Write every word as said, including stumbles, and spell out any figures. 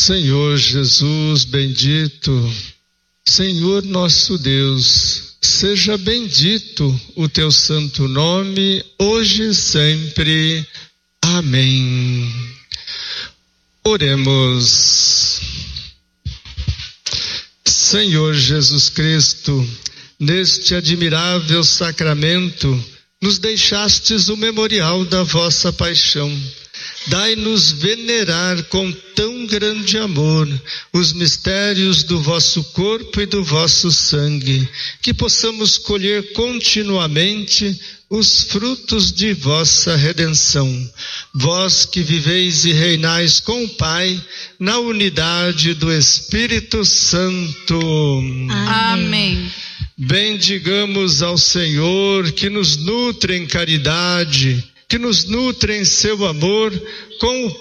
Senhor Jesus bendito, Senhor nosso Deus, seja bendito o teu santo nome, hoje e sempre. Amém. Oremos. Senhor Jesus Cristo, neste admirável sacramento, nos deixastes o memorial da vossa paixão. Dai-nos venerar com tão grande amor os mistérios do vosso corpo e do vosso sangue, que possamos colher continuamente os frutos de vossa redenção. Vós que viveis e reinais com o Pai, na unidade do Espírito Santo. Amém. Bendigamos ao Senhor, que nos nutre em caridade, que nos nutre em seu amor, com o